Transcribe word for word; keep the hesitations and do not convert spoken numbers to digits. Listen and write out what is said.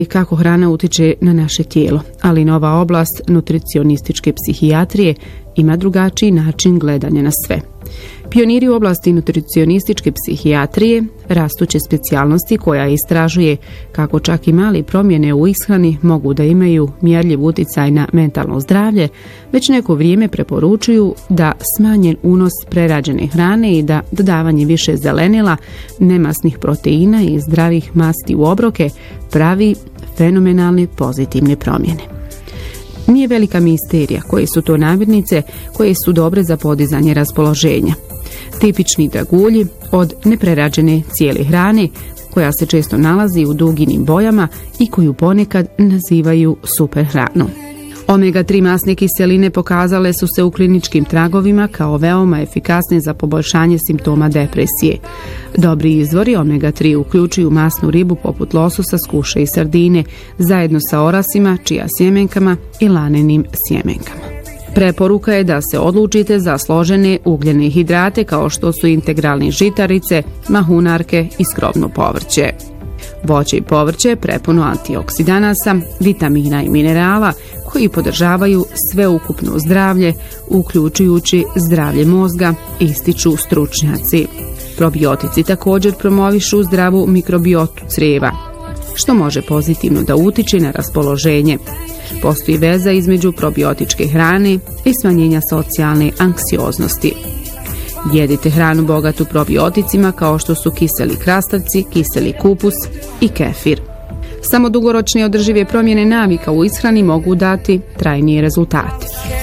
i kako hrana utiče na naše tijelo, ali nova oblast nutricionističke psihijatrije ima drugačiji način gledanja na sve. Pioniri u oblasti nutricionističke psihijatrije, rastuće specijalnosti koja istražuje kako čak i mali promjene u ishrani mogu da imaju mjerljiv uticaj na mentalno zdravlje, već neko vrijeme preporučuju da smanjen unos prerađene hrane i da dodavanje više zelenila, nemasnih proteina i zdravih masti u obroke pravi fenomenalne pozitivne promjene. Nije velika misterija koje su to namirnice koje su dobre za podizanje raspoloženja. Tipični dragulji od neprerađene cijele hrane koja se često nalazi u duginim bojama i koju ponekad nazivaju super hranom. omega tri masne kiseline pokazale su se u kliničkim tragovima kao veoma efikasne za poboljšanje simptoma depresije. Dobri izvori omega tri uključuju masnu ribu poput lososa, skuše i sardine, zajedno sa orasima, čija sjemenkama i lanenim sjemenkama. Preporuka je da se odlučite za složene ugljene hidrate kao što su integralne žitarice, mahunarke i skrobno povrće. Voće i povrće prepuno antioksidanasa, vitamina i minerala koji podržavaju sveukupno zdravlje, uključujući zdravlje mozga, ističu stručnjaci. Probiotici također promovišu zdravu mikrobiotu crijeva, što može pozitivno da utiče na raspoloženje. Postoji veza između probiotičke hrane i smanjenja socijalne anksioznosti. Jedite hranu bogatu probioticima kao što su kiseli krastavci, kiseli kupus i kefir. Samo dugoročne održive promjene navika u ishrani mogu dati trajnije rezultate.